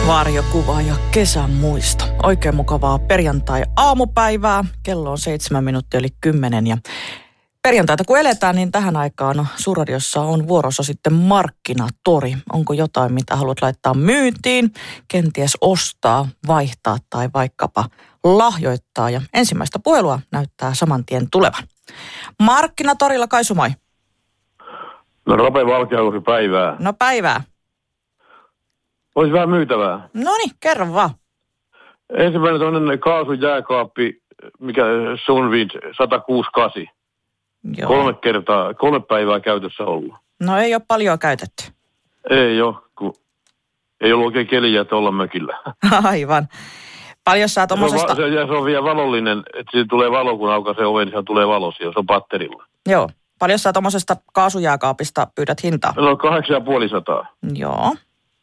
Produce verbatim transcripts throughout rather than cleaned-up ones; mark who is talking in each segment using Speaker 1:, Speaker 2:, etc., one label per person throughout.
Speaker 1: Varjokuva ja kesän muisto. Oikein mukavaa perjantai-aamupäivää. Kello on seitsemän minuuttia eli kymmenen ja perjantaita kun eletään, niin tähän aikaan Suurradiossa on vuorossa sitten markkinatori. Onko jotain, mitä haluat laittaa myyntiin, kenties ostaa, vaihtaa tai vaikkapa lahjoittaa? Ja ensimmäistä puhelua näyttää saman tien tulevan. Markkinatorilla, Kaisu, moi.
Speaker 2: No Rope Valkealuuri, päivää.
Speaker 1: No päivää.
Speaker 2: Olisi vähän myytävää.
Speaker 1: No niin, kerro vaan.
Speaker 2: Ensimmäinen toinen kaasujääkaappi, mikä Sunwind sata kuusikymmentäkahdeksan.
Speaker 1: Joo.
Speaker 2: Kolme kertaa, kolme päivää käytössä ollut.
Speaker 1: No ei ole paljon käytetty.
Speaker 2: Ei ole, kun ei ollut oikein keliä, että olla mökillä.
Speaker 1: Aivan. Paljon sä tommosesta...
Speaker 2: Se on, se, se on vielä valollinen, että siitä tulee valo, kun aukaisee oven, niin se tulee valo siellä, se on batterilla.
Speaker 1: Joo. Paljon sä tommosesta kaasujääkaapista pyydät hintaa?
Speaker 2: No kahdeksan ja puoli sataa.
Speaker 1: Joo.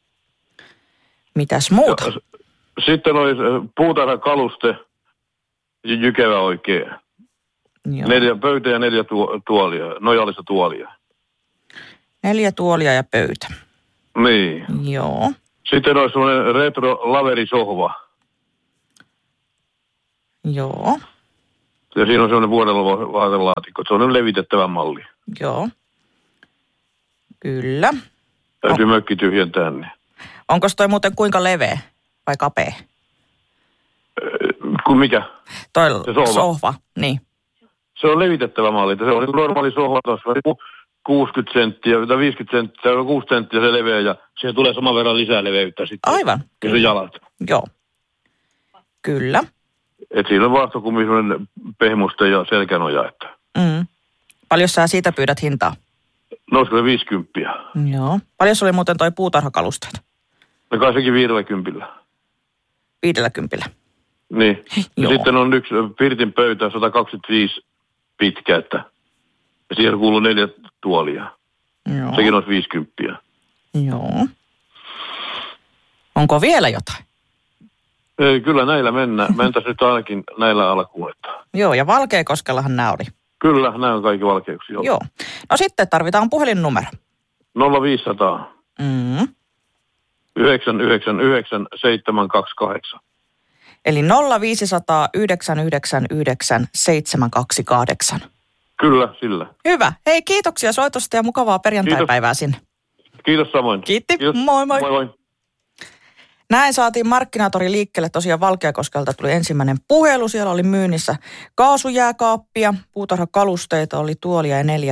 Speaker 1: Mitäs muuta?
Speaker 2: Ja, sitten olisi puutarhakaluste, jykevä oikein.
Speaker 1: Joo.
Speaker 2: Neljä pöytä ja neljä tuo, tuolia, nojallista tuolia.
Speaker 1: Neljä tuolia ja pöytä.
Speaker 2: Niin.
Speaker 1: Joo.
Speaker 2: Sitten olisi semmoinen retro laverisohva.
Speaker 1: Joo.
Speaker 2: Ja siinä on semmoinen vuodella vaatelaatikko. Se on levitettävä malli.
Speaker 1: Joo. Kyllä.
Speaker 2: Täytyy on... mökki tyhjentää. Niin.
Speaker 1: Onko toi muuten kuinka leveä vai kapea?
Speaker 2: Kun mikä?
Speaker 1: Toi
Speaker 2: sohva.
Speaker 1: sohva, niin.
Speaker 2: Se on levitettävä malli. Se on normaali sohva tuossa kuusikymmentä senttiä tai viisikymmentä senttiä, se on kuusi senttiä se leveä ja siihen tulee saman verran lisää leveyttä sitten.
Speaker 1: Aivan.
Speaker 2: Ja se jalat.
Speaker 1: Joo. Kyllä.
Speaker 2: Et siinä on vaahtokummi semmoinen pehmuste ja selkänoja. Että.
Speaker 1: Mm. Paljon sä siitä pyydät hintaa?
Speaker 2: Nousiko se viisikymmentä?
Speaker 1: Joo. Paljon se oli muuten toi puutarhakalusteet?
Speaker 2: No kai sekin viidelläkympillä.
Speaker 1: Viidelläkympillä?
Speaker 2: Niin. Ja sitten on yksi pirtin pöytä, sata kaksikymmentäviisi pitkä, että ja siihen kuuluu neljä tuolia.
Speaker 1: Joo.
Speaker 2: Sekin olisi viisikymmentä.
Speaker 1: Joo. Onko vielä jotain?
Speaker 2: Ei, kyllä näillä mennään. Mentäisiin nyt ainakin näillä alkuun. Että.
Speaker 1: Joo, ja Valkeakoskellahan nämä oli.
Speaker 2: Kyllä, nämä on kaikki valkeuksia.
Speaker 1: Joo. No sitten tarvitaan puhelinnumero.
Speaker 2: nolla viisi nolla nolla
Speaker 1: Mm.
Speaker 2: yhdeksän yhdeksän yhdeksän seitsemän kaksi kahdeksan.
Speaker 1: Eli nolla viisi nolla nolla yhdeksän yhdeksän yhdeksän seitsemän kaksi kahdeksan.
Speaker 2: Kyllä, sillä.
Speaker 1: Hyvä. Hei, kiitoksia soitosta ja mukavaa perjantaipäivää sinne.
Speaker 2: Kiitos samoin.
Speaker 1: Kiitti.
Speaker 2: Kiitos.
Speaker 1: Moi moi.
Speaker 2: Moi moi.
Speaker 1: Näin saatiin markkinatori liikkeelle. Tosiaan Valkeakoskelta tuli ensimmäinen puhelu. Siellä oli myynnissä kaasujääkaappia, puutarhakalusteita, oli tuolia ja neljä,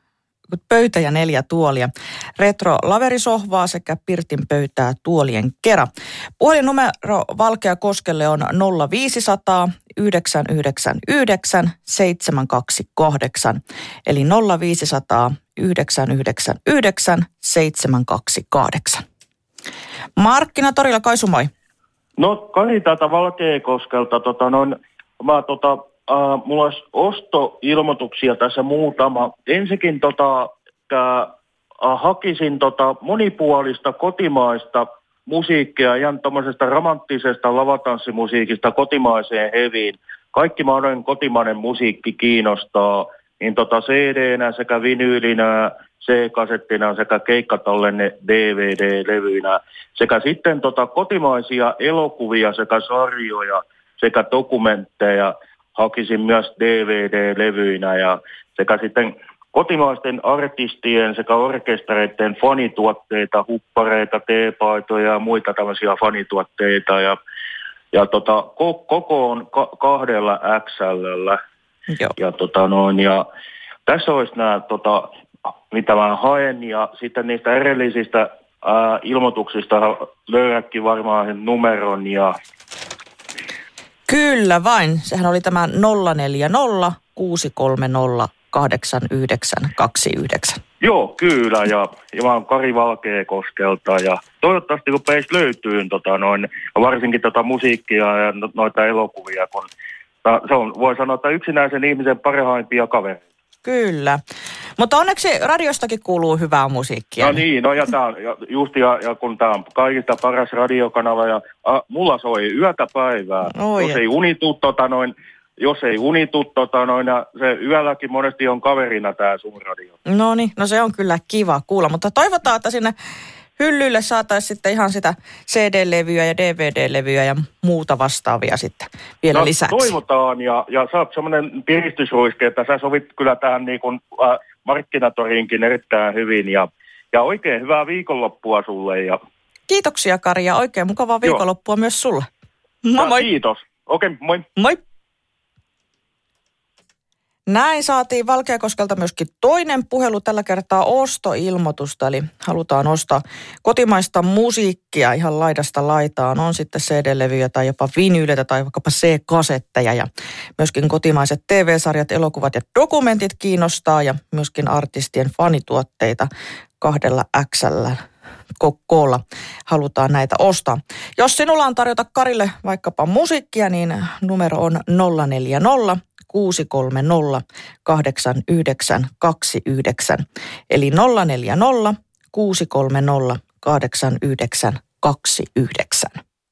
Speaker 1: pöytä ja neljä tuolia. Retro laverisohvaa sekä pirtin pöytää tuolien kera. Puhelinnumero Valkeakoskelle on nolla viisi nolla nolla yhdeksän yhdeksän yhdeksän seitsemän kaksi kahdeksan. Eli nolla viisi nolla nolla yhdeksän yhdeksän yhdeksän seitsemän kaksi kahdeksan. Markkinatorilla, Kaisu, moi.
Speaker 3: No Kari täältä Valkeakoskelta. Tota, noin, mä, tota, äh, mulla olisi ostoilmoituksia tässä muutama. Ensinnäkin tota, äh, hakisin tota, monipuolista kotimaista musiikkia, ihan tommosesta romanttisesta lavatanssimusiikista kotimaiseen heviin. Kaikki mahdollinen kotimainen musiikki kiinnostaa, niin tota C D-nä sekä vinyylinä, C-kasettina sekä keikkatallenne D V D-levyinä sekä sitten tota kotimaisia elokuvia sekä sarjoja sekä dokumentteja hakisin myös D V D-levyinä ja sekä sitten kotimaisten artistien sekä orkestereiden fanituotteita, huppareita, teepaitoja ja muita tämmöisiä fanituotteita ja, ja tota, ko- koko on ka- kahdella X L:llä.
Speaker 1: Joo.
Speaker 3: Ja, tota noin, ja tässä olisi nämä, tota, mitä mä haen, ja sitten niistä erillisistä ää, ilmoituksista löydätkin varmaan sen numeron. Ja...
Speaker 1: Kyllä vain. Sehän oli tämä nolla neljä nolla kuusi kolme nolla kahdeksan yhdeksän kaksi yhdeksän.
Speaker 3: Joo, kyllä, ja, ja mä oon Kari Valkeakoskelta, ja toivottavasti kun peistä löytyy tota, noin, varsinkin tota musiikkia ja noita elokuvia, kun se on, voi sanoa, että yksinäisen ihmisen parhaimpia kavereita.
Speaker 1: Kyllä. Mutta onneksi radiostakin kuuluu hyvää musiikkia.
Speaker 3: No niin, no ja, tää, ja just ja, ja kun tämä on kaikista paras radiokanava ja a, mulla soi yötä päivää.
Speaker 1: Oi.
Speaker 3: Jos ei unitu tota noin, jos ei unitu tota noin, ja se yölläkin monesti on kaverina tämä sun radio.
Speaker 1: No niin, no se on kyllä kiva kuulla, mutta toivotaan, että sinne hyllylle saataisiin sitten ihan sitä C D-levyä ja D V D-levyä ja muuta vastaavia sitten vielä
Speaker 3: no,
Speaker 1: lisäksi.
Speaker 3: Toivotaan ja, ja sä oot semmoinen piristysruiske, että sä sovit kyllä tähän niin kuin, äh, markkinatoriinkin erittäin hyvin ja, ja oikein hyvää viikonloppua sulle. Ja...
Speaker 1: Kiitoksia Kari ja oikein mukavaa viikonloppua Joo. myös sulle. Moi moi.
Speaker 3: Kiitos. Okei, okay, moi.
Speaker 1: Moi. Näin saatiin Valkeakoskelta myöskin toinen puhelu, tällä kertaa ostoilmoitusta, eli halutaan ostaa kotimaista musiikkia ihan laidasta laitaan. On sitten C D-levyjä tai jopa vinyyleitä tai vaikkapa C-kasetteja ja myöskin kotimaiset T V-sarjat, elokuvat ja dokumentit kiinnostaa ja myöskin artistien fanituotteita kahdella X:llä. Kokoolla halutaan näitä ostaa. Jos sinulla on tarjota Karille vaikkapa musiikkia, niin numero on nolla neljä nolla kuusi kolme nolla kahdeksan yhdeksän kaksi yhdeksän. Eli nolla neljä nolla kuusi kolme nolla kahdeksan yhdeksän kaksi yhdeksän.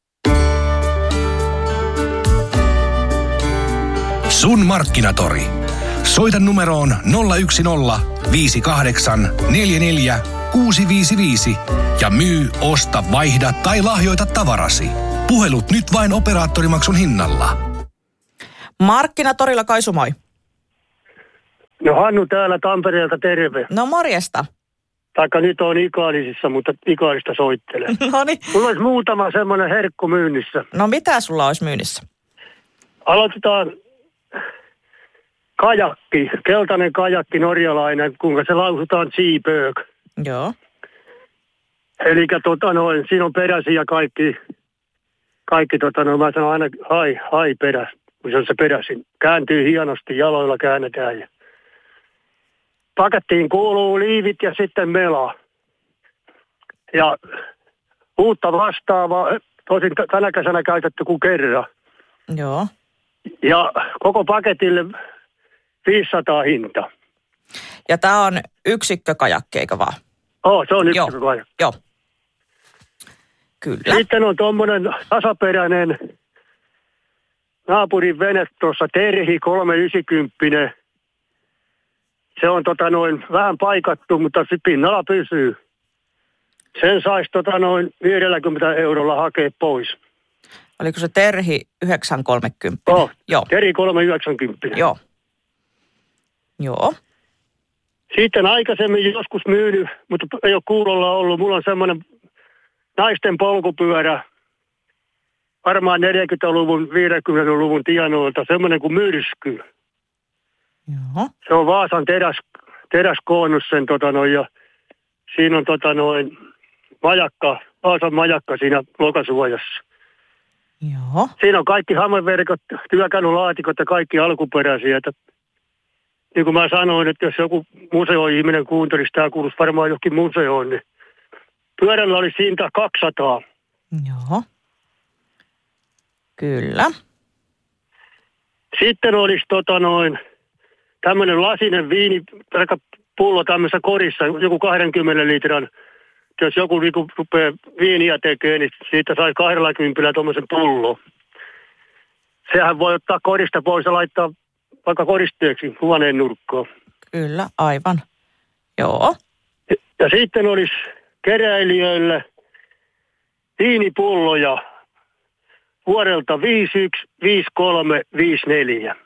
Speaker 4: Sun Markkinatori. Soita numeroon nolla yksi nolla viisi kahdeksan neljä neljä kuusi viisi viisi ja myy, osta, vaihda tai lahjoita tavarasi. Puhelut nyt vain operaattorimaksun hinnalla.
Speaker 1: Markkinatorilla Kaisu, moi.
Speaker 5: No Hannu täällä Tampereelta, terve.
Speaker 1: No morjesta.
Speaker 5: Taikka nyt on Ikaalisissa, mutta Ikaalista soittelen.
Speaker 1: Noniin.
Speaker 5: Mulla olisi muutama semmoinen herkku myynnissä.
Speaker 1: No mitä sulla olisi myynnissä?
Speaker 5: Aloitetaan kajakki, keltainen kajakki, norjalainen, kuinka se lausutaan Seabird.
Speaker 1: Joo.
Speaker 5: Eli tota noin, siinä on peräsi ja kaikki, kaikki tota noin, mä sanon aina hai, hai peräs, kun se on se peräsin. Kääntyy hienosti, jaloilla käännetään ja pakettiin kuuluu liivit ja sitten mela. Ja uutta vastaavaa, tosin tänä kesänä käytetty kuin kerran.
Speaker 1: Joo.
Speaker 5: Ja koko paketille viisisataa hinta.
Speaker 1: Ja tää on yksikkökajakki, eikö vaan?
Speaker 5: Oh, se on yksikkökajakki.
Speaker 1: Joo. Kyllä.
Speaker 5: Sitten on tuommoinen tasaperäinen naapurin vene tuossa Terhi kolmesataayhdeksänkymmentä. Se on tota noin vähän paikattu, mutta se pinnalla pysyy. Sen saisi tota noin viidelläkymmenellä eurolla hakea pois.
Speaker 1: Oliko se Terhi yhdeksänsataakolmekymmentä?
Speaker 5: Oh,
Speaker 1: Joo.
Speaker 5: Terhi kolmesataayhdeksänkymmentä.
Speaker 1: Joo. Joo.
Speaker 5: Sitten aikaisemmin joskus myynyt, mutta ei ole kuulolla ollut. Mulla on semmoinen naisten polkupyörä, varmaan neljäkymmentäluvun, viisikymmentäluvun tienoilta, semmoinen kuin myrsky.
Speaker 1: Joo.
Speaker 5: Se on Vaasan teräs, teräskoonnus sen tota noin, ja siinä on tota noin majakka, Vaasan majakka siinä lokasuojassa.
Speaker 1: Joo.
Speaker 5: Siinä on kaikki hammaverkot, työkalulaatikot ja kaikki alkuperäisiä. Että, niin kuin mä sanoin, että jos joku museoihminen kuuntelisi, tämä kuuluisi varmaan johonkin museoon, niin pyörällä olisi hinta kaksisataa.
Speaker 1: Joo. Kyllä.
Speaker 5: Sitten olisi tota noin tämmöinen lasinen viini, pullo tämmöisessä korissa, joku kaksikymmentä litran. Jos joku niinku rupeaa viiniä tekemään, niin siitä sai kaksikymmentä tuommoisen pullon. Sehän voi ottaa korista pois ja laittaa vaikka koristeeksi huoneen nurkkoon.
Speaker 1: Kyllä, aivan. Joo.
Speaker 5: Ja, ja sitten olisi keräilijöille viinipulloja vuodelta viisikymmentäyksi, viisikymmentäkolme, viisikymmentäneljä.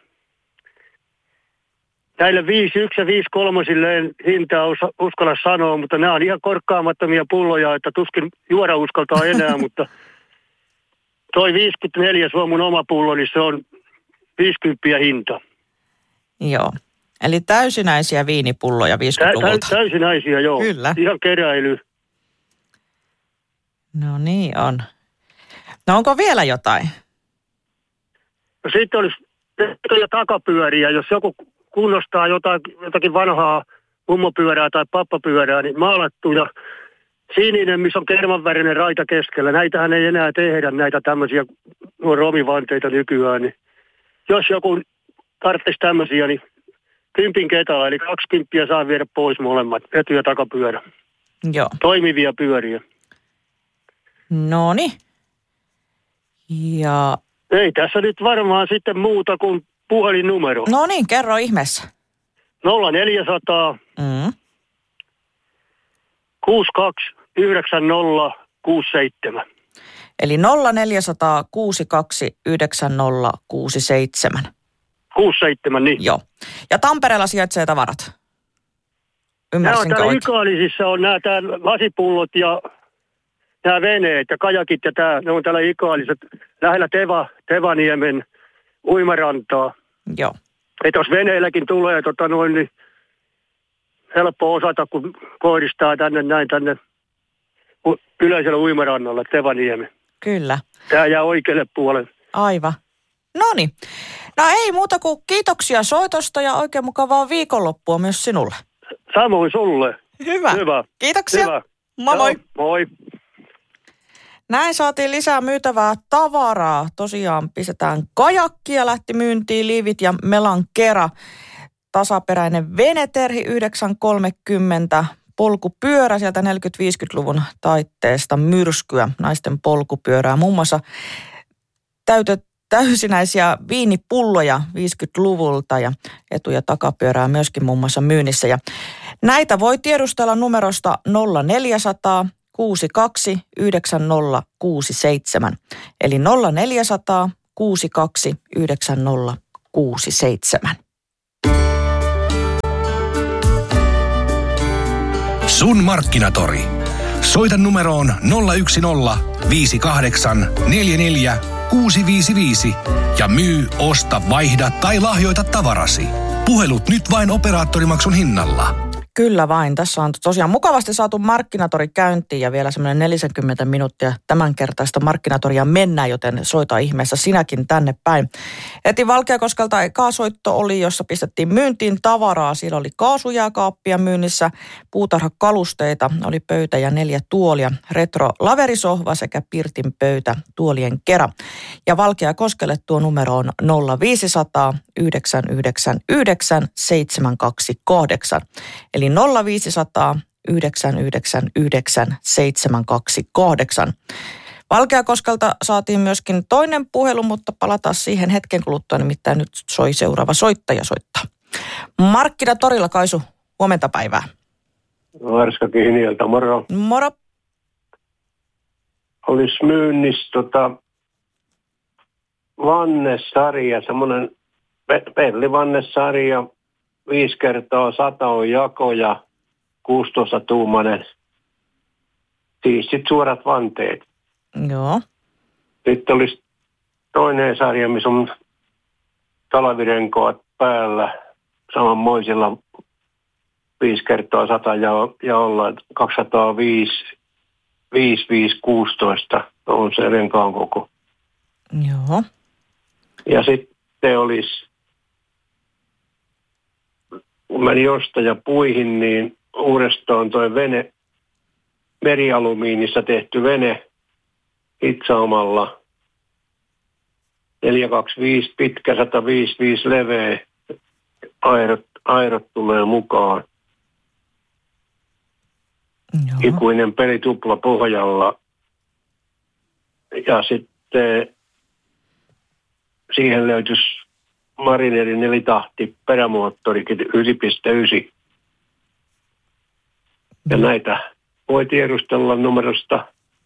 Speaker 5: Näille viisikymmentäyksi ja viisikymmentäkolme en hintaa uskalla sanoa, mutta nämä on ihan korkkaamattomia pulloja, että tuskin juoda uskaltaa enää, mutta toi viisikymmentäneljä, se on mun oma pullo, niin se on viisikymmentä hinta.
Speaker 1: Joo. Eli täysinäisiä viinipulloja viisikymmentäluvulta.
Speaker 5: Tä, tä, täysinäisiä, joo.
Speaker 1: Kyllä.
Speaker 5: Ihan keräily.
Speaker 1: No niin on. No onko vielä jotain?
Speaker 5: No sitten olisi takapyöriä, jos joku kunnostaa jotain, jotakin vanhaa mummopyörää tai pappapyörää, niin maalattuja sininen, missä on kermanvärinen raita keskellä. Näitähän ei enää tehdä, näitä tämmöisiä romivanteita nykyään. Niin jos joku tarvitsisi tämmöisiä, niin kympin ketaa, eli kaksikymppiä saa viedä pois molemmat, etu- ja takapyörä.
Speaker 1: Joo.
Speaker 5: Toimivia pyöriä.
Speaker 1: Noni. Ja...
Speaker 5: Ei tässä nyt varmaan sitten muuta kuin puhelinnumero.
Speaker 1: No niin, kerro ihmeessä.
Speaker 5: nolla neljäsataa
Speaker 1: Mm.
Speaker 5: kuusikymmentäkaksi yhdeksän nolla kuusi seitsemän.
Speaker 1: Eli nolla neljä nolla nolla kuusi kaksi yhdeksän nolla kuusi seitsemän.
Speaker 5: kuusi seitsemän, niin.
Speaker 1: Joo. Ja Tampereella sijaitsee tavarat.
Speaker 5: Nämä on
Speaker 1: Ymmärsinkö
Speaker 5: täällä
Speaker 1: oikein?
Speaker 5: Ikaalisissa on nämä täällä lasipullot ja nämä veneet ja kajakit ja tämä, ne on täällä Ikaaliset lähellä Teva, Tevaniemen uimarantaa.
Speaker 1: Joo.
Speaker 5: Että jos veneelläkin tulee tota noin, niin helppo osata, kun kohdistaa tänne näin tänne yleisellä uimarannalle Tevaniemi.
Speaker 1: Kyllä.
Speaker 5: Tämä jää oikealle puolelle.
Speaker 1: Aivan. Noniin. No ei muuta kuin kiitoksia soitosta ja oikein mukavaa viikonloppua myös sinulle.
Speaker 5: Samoin sulle.
Speaker 1: Hyvä.
Speaker 5: Hyvä.
Speaker 1: Kiitoksia.
Speaker 5: Hyvä.
Speaker 1: Moi moi.
Speaker 5: Joo, moi.
Speaker 1: Näin saatiin lisää myytävää tavaraa. Tosiaan pistetään kajakkia, lähti myyntiin, liivit ja melan kera. Tasaperäinen veneterhi yhdeksän kolmekymmentä. Polkupyörä sieltä neljäkymmentä-viisikymmentäluvun taitteesta, myrskyä, naisten polkupyörää. Muun muassa täytet, täysinäisiä viinipulloja viisikymmentäluvulta ja etu- ja takapyörää myöskin muun muassa myynnissä. Ja näitä voi tiedustella numerosta nolla neljä nolla nolla kuusi kaksi yhdeksän nolla kuusi seitsemän. Eli nolla neljä nolla nolla kuusi kaksi yhdeksän nolla kuusi seitsemän.
Speaker 4: Sun Markkinatori. Soita numeroon nolla yksi nolla viisi kahdeksan neljä neljä kuusi viisi viisi ja myy, osta, vaihda tai lahjoita tavarasi. Puhelut nyt vain operaattorimaksun hinnalla.
Speaker 1: Kyllä vain. Tässä on tosiaan mukavasti saatu Markkinatori käyntiin ja vielä semmoinen neljäkymmentä minuuttia tämänkertaista Markkinatoria mennään, joten soita ihmeessä sinäkin tänne päin. Heti Valkeakoskelta eka soitto oli, jossa pistettiin myyntiin tavaraa. Siellä oli kaasujääkaappia myynnissä, puutarhakalusteita, oli pöytä ja neljä tuolia, retro laverisohva sekä pirtin pöytä tuolien kera. Ja Valkeakoskelle tuo numero on nolla viisi nolla nolla yhdeksän yhdeksän yhdeksän seitsemän kaksi kahdeksan. Eli nolla viisi nolla nolla yhdeksän yhdeksän yhdeksän seitsemän kaksi kahdeksan. Valkeakoskelta saatiin myöskin toinen puhelu, mutta palataan siihen hetken kuluttua, nimittäin nyt soi seuraava soittaja soittaa. Markkinatorilla Kaisu, huomenta päivää.
Speaker 6: Varska Kihniöltä, moro.
Speaker 1: Moro.
Speaker 6: Olisi myynnissä tota, Vanne-sarja, semmoinen Pelli-Vanne-sarja, viisi kertaa sata on jako ja kuusitoista tuumainen. Siis sit suorat vanteet.
Speaker 1: Joo.
Speaker 6: Sitten olisi toinen sarja, missä on talvirenkoat päällä samanmoisilla viisi kertaa sata ja, ja ollaan kaksisataaviisi, viisi, viisi, kuusitoista on se renkaan koko.
Speaker 1: Joo.
Speaker 6: Ja sitten olisi, kun meni ostaja puihin, niin uudestaan toi vene, merialumiinissa tehty vene hitsaamalla neljä kaksi viisi pitkä, sata viisikymmentäviisi leveä, airot, airot tulee mukaan.
Speaker 1: Joo.
Speaker 6: Ikuinen peli tupla pohjalla. Ja sitten siihen löytyisi Marinerin nelitahti perämoottorikin yhdeksän pilkku yhdeksän. Ja näitä voi tiedustella numerosta.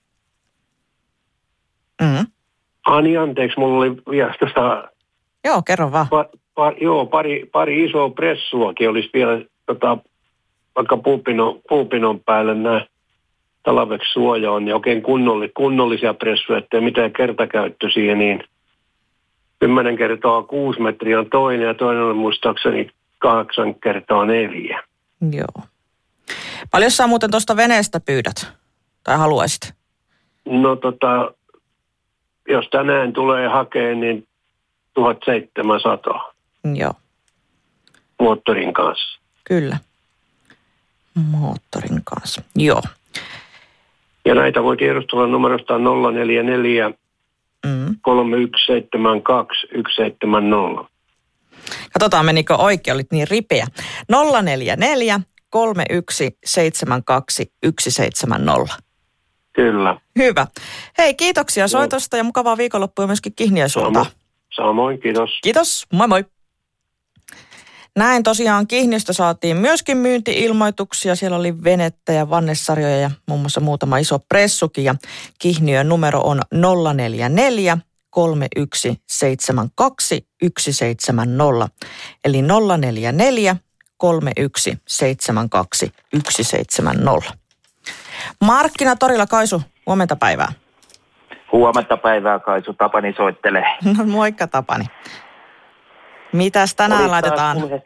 Speaker 1: Mm.
Speaker 6: Ani, anteeksi, mulla oli vielä tuosta...
Speaker 1: Joo, kerro vaan.
Speaker 6: Pa, pa, joo, pari, pari isoa pressuakin olisi vielä, tota, vaikka puupinon, puupinon päälle nämä talveksi suoja on, ja oikein kunnolli, kunnollisia pressuja, ettei mitään kertakäyttöisiä, niin kymmenen kertaa kuusi metriä on toinen, ja toinen on muistaakseni kahdeksan kertaa neljä.
Speaker 1: Joo. Paljon sä muuten tuosta veneestä pyydät? Tai haluaisit?
Speaker 6: No tota, jos tänään tulee hakeen, niin tuhatseitsemänsataa
Speaker 1: Joo.
Speaker 6: moottorin kanssa.
Speaker 1: Kyllä. Moottorin kanssa. Joo.
Speaker 6: Ja näitä voi tiedustella numerosta nolla neljä neljä
Speaker 1: Mm.
Speaker 6: kolme yksi seitsemän kaksi yksi seitsemän nolla.
Speaker 1: Katsotaan, menikö oikein, olit niin ripeä. nolla neljä neljä kolme yksi seitsemän kaksi yksi seitsemän nolla.
Speaker 6: Kyllä.
Speaker 1: Hyvä. Hei, kiitoksia soitosta ja mukavaa viikonloppua myöskin Kihniön suuntaan.
Speaker 6: Samoin, kiitos.
Speaker 1: Kiitos, moi moi. Näin tosiaan Kihniöstä saatiin myöskin myynti-ilmoituksia. Siellä oli venettä ja vannesarjoja ja muun muassa muutama iso pressukin. Ja Kihniön numero on nolla neljä neljä kolme yksi seitsemän kaksi yksi seitsemän nolla. Eli nolla neljä neljä kolme yksi seitsemän kaksi yksi seitsemän nolla. Markkinatorilla Kaisu, huomenta päivää.
Speaker 7: Huomenta päivää, Kaisu. Tapani soittelee.
Speaker 1: No moikka Tapani. Mitäs tänään
Speaker 7: Oli
Speaker 1: laitetaan?
Speaker 7: Kuule,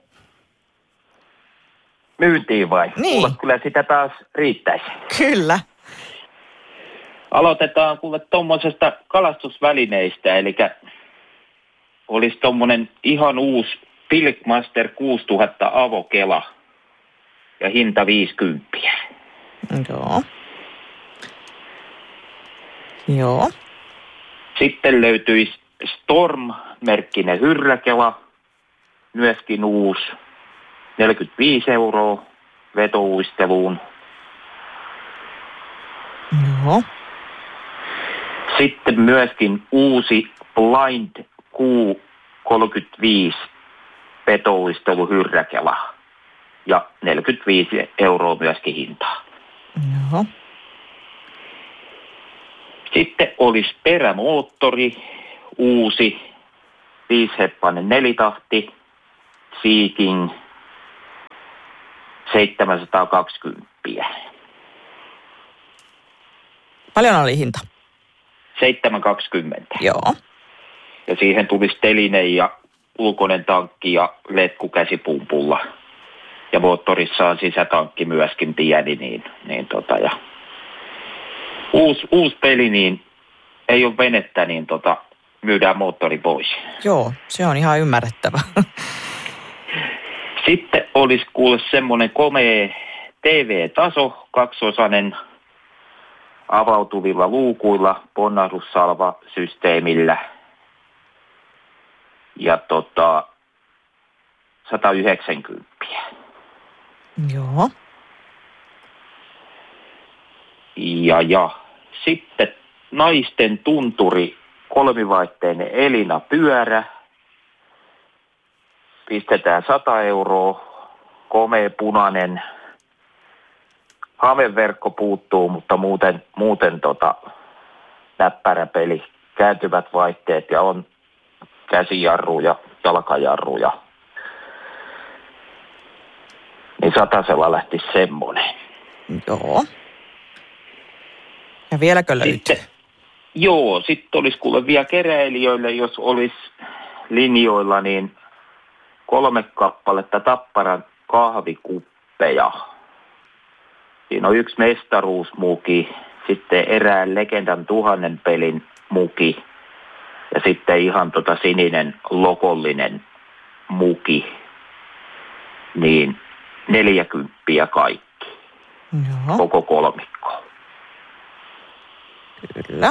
Speaker 7: myyntiin vai?
Speaker 1: Niin.
Speaker 7: Kuule, kyllä sitä taas riittäisi.
Speaker 1: Kyllä.
Speaker 7: Aloitetaan kuule tuommoisesta kalastusvälineistä, eli olisi tuommoinen ihan uusi Pilkmaster kuusituhatta avokela ja hinta viisikymmentä.
Speaker 1: Joo. Joo.
Speaker 7: Sitten löytyisi Storm-merkkinen hyrräkela, myöskin uusi, neljäkymmentäviisi euroa vetouisteluun.
Speaker 1: Joo.
Speaker 7: Sitten myöskin uusi Blind Q kolmekymmentäviisi vetouistelu hyrräkela ja neljäkymmentäviisi euroa myöskin hintaa.
Speaker 1: Joo.
Speaker 7: Sitten olisi perämoottori, uusi, viisiheppainen nelitahti, Sea King, seitsemänsataakaksikymmentä.
Speaker 1: Paljon oli hinta?
Speaker 7: seitsemänsataakaksikymmentä.
Speaker 1: Joo.
Speaker 7: Ja siihen tulisi teline ja ulkoinen tankki ja letku käsipumpulla. Ja moottorissa on sisätankki myöskin pieni, niin, niin tota ja uusi, uusi peli, niin ei ole venettä, niin tota, myydään moottori pois.
Speaker 1: Joo, se on ihan ymmärrettävä.
Speaker 7: Sitten olisi kuule semmoinen komea T V-taso, kaksiosainen avautuvilla luukuilla, ponnahdusalva-systeemillä. Ja tota, sata yhdeksänkymmentä.
Speaker 1: Joo.
Speaker 7: Ja, ja sitten naisten tunturi, kolmivaihteinen Elina pyörä. Pistetään sata euroa, komea punainen. Hameverkko puuttuu, mutta muuten, muuten tota, näppärä peli. Kääntyvät vaihteet ja on käsijarru ja jalkajarru. Ja niin satasella lähti semmoinen.
Speaker 1: Joo. Ja vieläkö löytyy?
Speaker 7: Sitten, joo, sitten olisi kuule vielä keräilijöille, jos olisi linjoilla, niin kolme kappaletta Tapparan kahvikuppeja. Siinä on yksi mestaruusmuki, sitten erään legendan tuhannen pelin muki ja sitten ihan tota sininen logollinen muki. Niin neljäkymppiä kaikki.
Speaker 1: Joo.
Speaker 7: Koko kolmikko.
Speaker 1: Kyllä.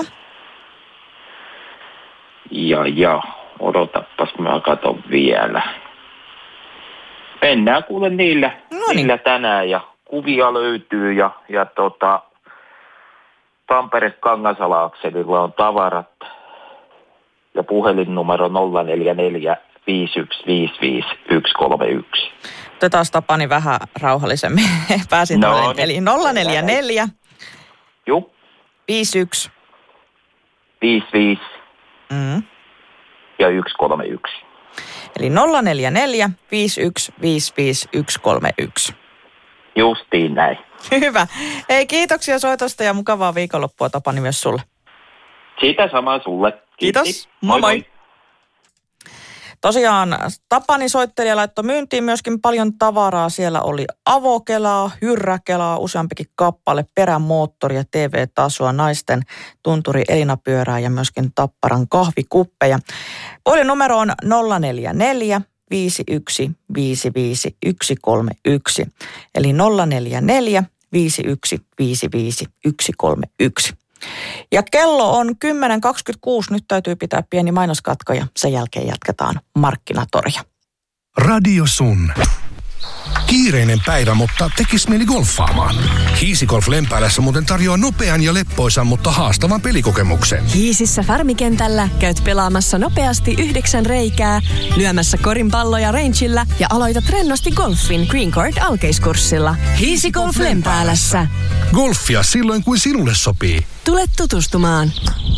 Speaker 7: Ja, ja, odotapas, mä katon vielä. Mennään kuule niillä,
Speaker 1: Noniin.
Speaker 7: niillä tänään ja kuvia löytyy ja, ja tota, Tampere-Kangasala-akselilla on tavarat ja puhelinnumero nolla neljä neljä viisi yksi viisi viisi yksi kolme yksi.
Speaker 1: Otetaan Tapani vähän rauhallisemmin. Pääsin
Speaker 7: No,
Speaker 1: no,
Speaker 7: niin.
Speaker 1: Eli nolla neljä neljä
Speaker 7: Juh,
Speaker 1: viisi yksi
Speaker 7: viisi viisi
Speaker 1: mm.
Speaker 7: ja yksi kolme yksi.
Speaker 1: Eli nolla neljä neljä viisi yksi viisi viisi yksi kolme yksi.
Speaker 7: Justiin näin.
Speaker 1: Hyvä. Hei, kiitoksia soitosta ja mukavaa viikonloppua Tapani myös sulle.
Speaker 7: Siitä samaa sulle.
Speaker 1: Kiitos.
Speaker 7: Kiitos.
Speaker 1: Moi moi. Tosiaan Tapani soitteli ja laittoi myyntiin myöskin paljon tavaraa. Siellä oli avokelaa, hyrräkelaa, useampikin kappale, perämoottoria, T V-tasoa, naisten tunturi Elina-pyörää ja myöskin Tapparan kahvikuppeja. Puhelinnumero on nolla neljä neljä viisi yksi viisi viisi yksi kolme yksi. Eli nolla neljä neljä viisi yksi viisi viisi yksi kolme yksi. Ja kello on kymmenen kaksikymmentäkuusi. Nyt täytyy pitää pieni mainoskatko ja sen jälkeen jatketaan Markkinatoria.
Speaker 4: Radio Sun. Kiireinen päivä, mutta tekis mieli golfaamaan. Hiisigolf Lempäälässä muuten tarjoaa nopean ja leppoisan, mutta haastavan pelikokemuksen.
Speaker 8: Hiisissä Farmikentällä käyt pelaamassa nopeasti yhdeksän reikää, lyömässä korinpalloja rangeillä ja aloitat rennosti golfin Green Court alkeiskurssilla. Hiisigolf Lempäälässä.
Speaker 4: Golfia silloin, kuin sinulle sopii.
Speaker 8: Tule tutustumaan.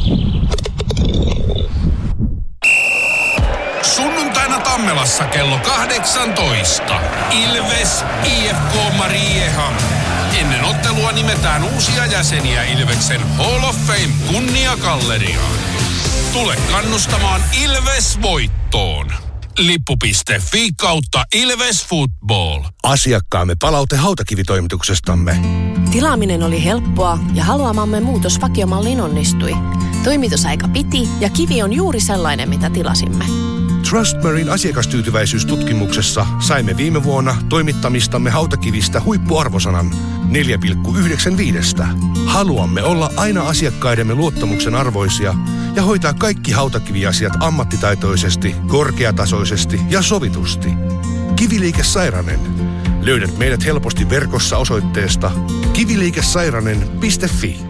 Speaker 4: Sunnuntaina Tammelassa kello kahdeksantoista. Ilves I F K Mariehamn. Ennen ottelua nimetään uusia jäseniä Ilveksen Hall of Fame kunniakalleriaan. Tule kannustamaan Ilves voittoon. Lippu piste fi kautta Ilves Football. Asiakkaamme palaute hautakivitoimituksestamme.
Speaker 8: Tilaaminen oli helppoa ja haluamamme muutos vakiomalliin onnistui. Toimitusaika piti ja kivi on juuri sellainen, mitä tilasimme.
Speaker 4: Trustmarine asiakastyytyväisyystutkimuksessa saimme viime vuonna toimittamistamme hautakivistä huippuarvosanan neljä pilkku yhdeksänkymmentäviisi. Haluamme olla aina asiakkaidemme luottamuksen arvoisia ja hoitaa kaikki hautakiviasiat ammattitaitoisesti, korkeatasoisesti ja sovitusti. Kiviliike Sairanen. Löydät meidät helposti verkossa osoitteesta kiviliikesairanen piste fi.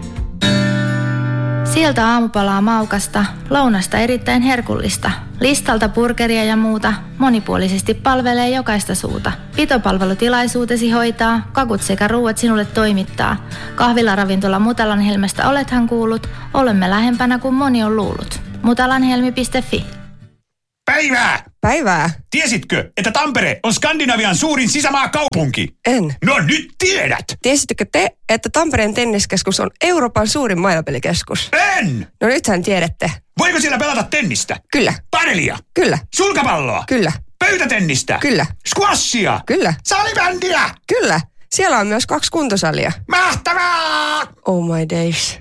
Speaker 9: Sieltä aamupalaa maukasta, lounasta erittäin herkullista. Listalta burgeria ja muuta, monipuolisesti palvelee jokaista suuta. Pitopalvelutilaisuutesi hoitaa, kakut sekä ruuat sinulle toimittaa. Kahvilaravintola Mutalanhelmestä olethan kuullut, olemme lähempänä kuin moni on luullut. mutalanhelmi piste fi.
Speaker 10: Päivää!
Speaker 11: Päivää.
Speaker 10: Tiesitkö, että Tampere on Skandinavian suurin sisämaakaupunki?
Speaker 11: En.
Speaker 10: No nyt tiedät!
Speaker 11: Tiesittekö te, että Tampereen tenniskeskus on Euroopan suurin maailmanpelikeskus?
Speaker 10: En!
Speaker 11: No nythän tiedätte.
Speaker 10: Voiko siellä pelata tennistä?
Speaker 11: Kyllä.
Speaker 10: Padelia?
Speaker 11: Kyllä.
Speaker 10: Sulkapalloa?
Speaker 11: Kyllä.
Speaker 10: Pöytätennistä?
Speaker 11: Kyllä.
Speaker 10: Squashia?
Speaker 11: Kyllä.
Speaker 10: Salibändiä?
Speaker 11: Kyllä. Siellä on myös kaksi kuntosalia.
Speaker 10: Mahtavaa!
Speaker 11: Oh my days.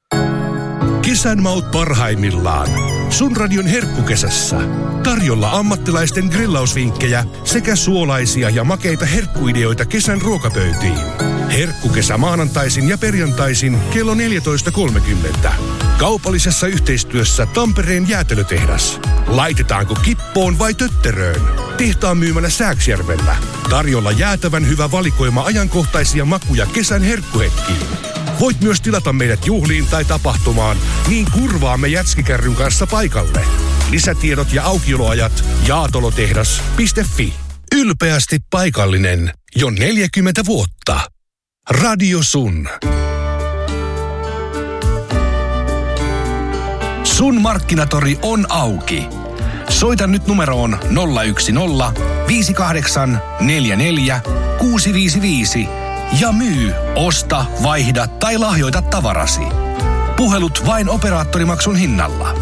Speaker 4: Kesän maut parhaimmillaan. Sun radion herkkukesässä. Tarjolla ammattilaisten grillausvinkkejä sekä suolaisia ja makeita herkkuideoita kesän ruokapöytiin. Herkkukesä maanantaisin ja perjantaisin kello neljätoista kolmekymmentä. Kaupallisessa yhteistyössä Tampereen jäätelötehdas. Laitetaanko kippoon vai tötteröön? Tehtaan myymällä Sääksjärvellä. Tarjolla jäätävän hyvä valikoima ajankohtaisia makuja kesän herkkuhetkiin. Voit myös tilata meidät juhliin tai tapahtumaan, niin kurvaamme jätskikärryn kanssa paikalle. Lisätiedot ja aukioloajat jaatolotehdas piste fi. Ylpeästi paikallinen jo neljäkymmentä vuotta. Radio Sun. Sun markkinatori on auki. Soita nyt numeroon nolla yksi nolla viisi kahdeksan neljä neljä kuusi viisi viisi ja myy, osta, vaihda tai lahjoita tavarasi. Puhelut vain operaattorimaksun hinnalla.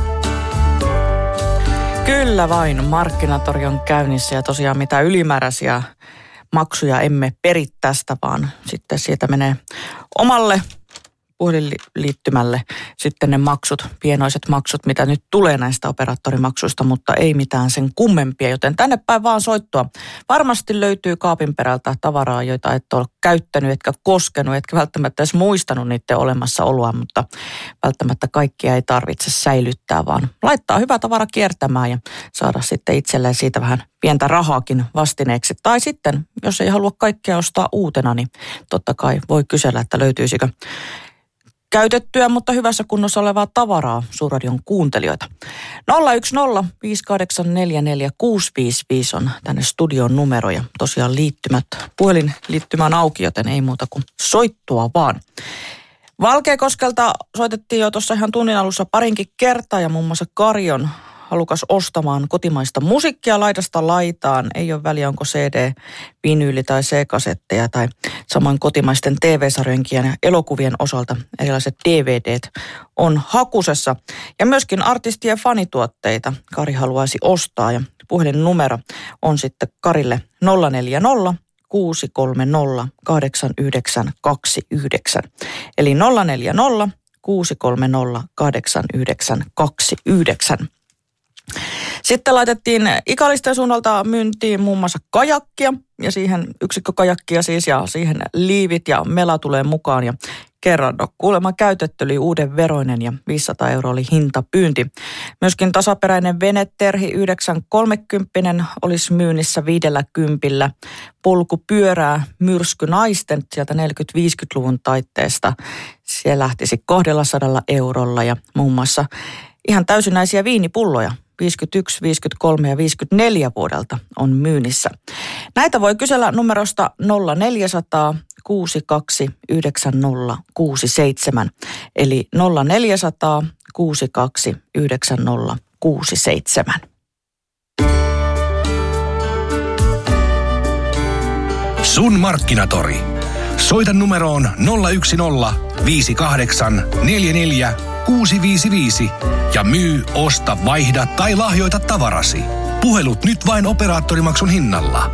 Speaker 1: Kyllä vain, markkinatori on käynnissä ja tosiaan mitä ylimääräisiä maksuja emme peri tästä, vaan sitten siitä menee omalle puhelinliittymälle sitten ne maksut, pienoiset maksut, mitä nyt tulee näistä operaattorimaksuista, mutta ei mitään sen kummempia, joten tänne päin vaan soittua. Varmasti löytyy kaapin perältä tavaraa, joita et ole käyttänyt, etkä koskenut, etkä välttämättä edes muistanut niiden olemassaoloa, mutta välttämättä kaikkia ei tarvitse säilyttää, vaan laittaa hyvä tavara kiertämään ja saada sitten itselleen siitä vähän pientä rahaakin vastineeksi. Tai sitten, jos ei halua kaikkea ostaa uutena, niin totta kai voi kysellä, että löytyisikö käytettyä, mutta hyvässä kunnossa olevaa tavaraa Suurradion kuuntelijoita. nolla yksi nolla viisi kahdeksan neljä neljä kuusi viisi viisi on tänne studion numero ja tosiaan liittymät, puhelinliittymä on auki, joten ei muuta kuin soittua vaan. Valkeakoskelta soitettiin jo tuossa ihan tunnin alussa parinkin kertaa ja muun muassa Kari on halukas ostamaan kotimaista musiikkia laidasta laitaan. Ei ole väliä, onko C D, vinyyli tai C-kasetteja tai samoin kotimaisten T V-sarjojenkin ja elokuvien osalta erilaiset D V D:t on hakusessa. Ja myöskin artistien fanituotteita Kari haluaisi ostaa ja puhelinnumero on sitten Karille nolla neljä nolla kuusi kolme nolla kahdeksan yhdeksän kaksi yhdeksän. Eli nolla neljä nolla kuusi kolme nolla kahdeksan yhdeksän kaksi yhdeksän. Sitten laitettiin Ikalisten suunnalta myyntiin muun muassa kajakkia ja siihen yksikkökajakkia siis ja siihen liivit ja mela tulee mukaan ja kerran. No, kuulemma käytetty oli uuden veroinen ja viisisataa euroa oli hintapyynti. Myöskin tasaperäinen veneterhi yhdeksän kolmekymppinen olisi myynnissä viidellä kympillä. Polkupyörää myrsky naisten sieltä neljäkymmentä-viisikymmentäluvun taitteesta. Se lähtisi kahdella sadalla eurolla ja muun muassa ihan täysinäisiä viinipulloja. viisikymmentäyksi, viisikymmentäkolme ja viisikymmentäneljä vuodelta on myynnissä. Näitä voi kysellä numerosta nolla neljäsataa kuusikymmentäkaksi yhdeksänkymmentä kuusikymmentäseitsemän eli nolla neljäsataa kuusikymmentäkaksi yhdeksänkymmentä kuusikymmentäseitsemän.
Speaker 4: Sun Markkinatori. Soita numeroon nolla yksi nolla viisi kahdeksan neljä neljä kuusi viisi viisi ja myy, osta, vaihda tai lahjoita tavarasi. Puhelut nyt vain operaattorimaksun hinnalla.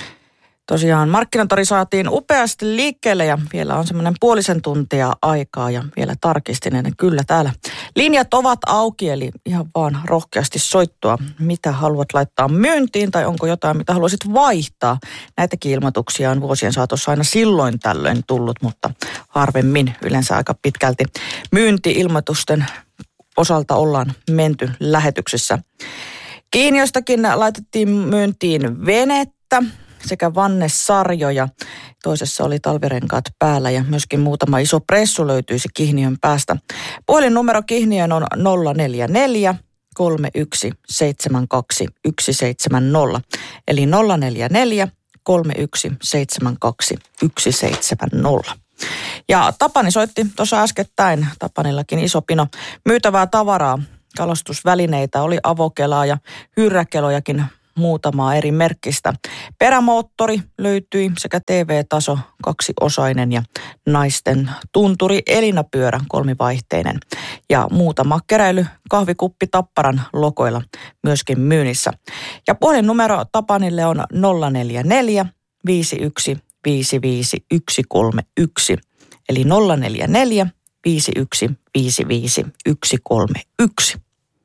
Speaker 1: Tosiaan Markkinatori saatiin upeasti liikkeelle ja vielä on semmoinen puolisen tuntia aikaa ja vielä tarkistin, että kyllä täällä linjat ovat auki, eli ihan vaan rohkeasti soittua, mitä haluat laittaa myyntiin tai onko jotain, mitä haluaisit vaihtaa. Näitäkin ilmoituksia on vuosien saatossa aina silloin tällöin tullut, mutta harvemmin yleensä aika pitkälti myynti-ilmoitusten osalta ollaan menty lähetyksessä. Kiiniostakin laitettiin myyntiin venettä sekä vannesarjoja. Toisessa oli talvirenkaat päällä ja myöskin muutama iso pressu löytyisi Kihniön päästä. Puhelinnumero Kihniön on nolla neljä neljä kolme yksi seitsemän kaksi yksi seitsemän nolla eli nolla neljä neljä kolme yksi seitsemän kaksi yksi seitsemän nolla. Ja Tapani soitti tuossa äskettäin, Tapanillakin iso pino myytävää tavaraa, kalastusvälineitä, oli avokelaa ja hyrräkelojakin muutamaa eri merkkistä. Perämoottori löytyi sekä T V-taso kaksiosainen ja naisten tunturi Elinapyörä kolmivaihteinen. Ja muutama keräily kahvikuppi Tapparan lokoilla myöskin myynnissä. Ja puhelinnumero Tapanille on nolla neljä neljä viisi yksi viisi viisi yksi kolme yksi eli nolla neljä neljä viisi yksi viisi viisi yksi kolme yksi.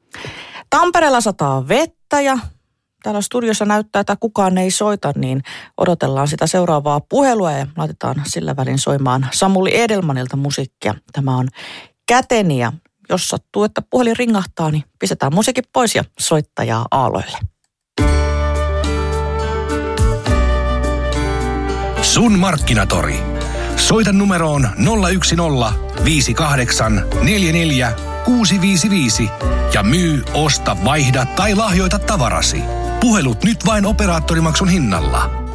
Speaker 1: Tampereella sataa vettä ja täällä studiossa näyttää, että kukaan ei soita, niin odotellaan sitä seuraavaa puhelua ja laitetaan sillä välin soimaan Samuli Edelmanilta musiikkia. Tämä on Käteni ja jos sattuu, että puhelin ringahtaa, niin pistetään musiikin pois ja soittajaa aaloille.
Speaker 4: Sun Markkinatori. Soita numeroon nolla yksi nolla viisi kahdeksan neljä neljä kuusi viisi viisi ja myy, osta, vaihda tai lahjoita tavarasi. Puhelut nyt vain operaattorimaksun hinnalla.